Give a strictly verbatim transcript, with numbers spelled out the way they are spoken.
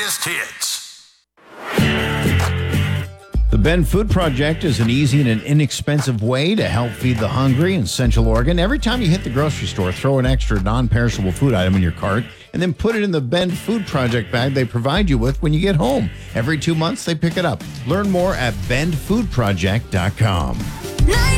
greatest hits. The Bend Food Project is an easy and an inexpensive way to help feed the hungry in Central Oregon. Every time you hit the grocery store, throw an extra non-perishable food item in your cart and then put it in the Bend Food Project bag they provide you with when you get home. Every two months, they pick it up. Learn more at bend food project dot com.